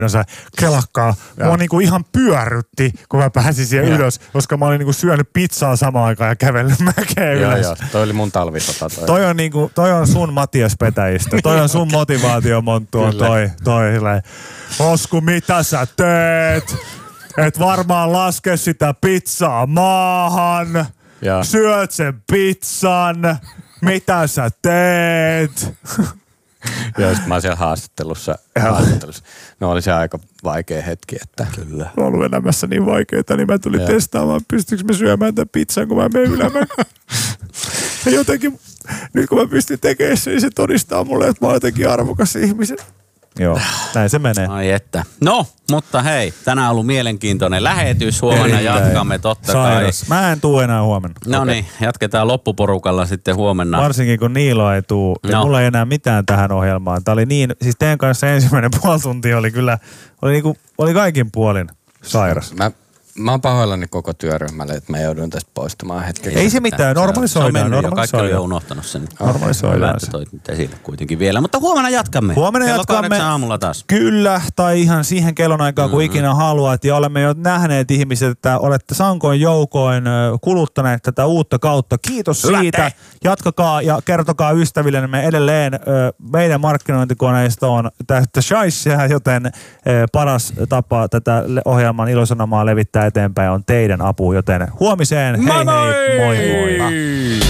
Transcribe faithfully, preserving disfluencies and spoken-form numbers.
se kelakkaa. Mua niinku ihan pyörrytti, kun mä pääsin siihen ja. ylös, koska mä olin niinku syönyt pizzaa samaan aikaan ja kävellyt mäkeä ylös. Joo, joo. Toi oli mun talvisota. Toi, toi, on, niinku, toi on sun Matias Petäjistä. Toi on sun motivaatiomonttu on toi. toi Osku, mitä sä teet? Et varmaan laske sitä pizzaa maahan. Ja. Syöt sen pizzan. Mitä sä teet? Joo, sit mä oon siellä haastattelussa. haastattelussa. No oli se aika vaikea hetki, että kyllä. Mä oon ollut elämässä niin vaikeeta, niin mä tulin ja. testaamaan, pystyykö mä syömään tämän pizzan, kun mä menen ylämään. Ja jotenkin, nyt kun mä pystyn tekemään sen, niin se todistaa mulle, että mä oon jotenkin arvokas ihmisen. Joo, näin se menee. Ai että. No, mutta hei, tänään on ollut mielenkiintoinen lähetys. Huomenna Erittäin. jatkamme totta Sairas. kai. Mä en tuu enää huomenna. No okay. niin, jatketaan loppuporukalla sitten huomenna. Varsinkin kun Niilo ei tuu. No. Ja mulla ei enää mitään tähän ohjelmaan. Tää oli niin, siis teidän kanssa ensimmäinen puoli tuntia oli kyllä, oli niinku, oli kaikin puolin sairas. Mä Mä oon pahoillani koko työryhmälle, että mä joudun tästä poistumaan hetken. Ei se mitään, normalisoidaan. Se on mennyt kaikki oli jo unohtanut sen. Normalisoidaan. Hyvä, että toit nyt esille kuitenkin vielä. Mutta huomenna jatkamme. Huomenna Kello jatkamme. kahdeksan aamulla taas. Kyllä, tai ihan siihen kellon aikaan, kun mm-hmm. ikinä haluat. Ja olemme jo nähneet ihmiset, että olette sankoin joukoin kuluttaneet tätä uutta kautta. Kiitos Hyvä siitä. Te. Jatkakaa ja kertokaa ystäville. Me edelleen meidän markkinointikoneisto on tästä shaissia, joten paras tapa tätä ohjelman ilosanomaa levittää eteenpäin on teidän apu, joten huomiseen, hei moi hei, moi moi! moi.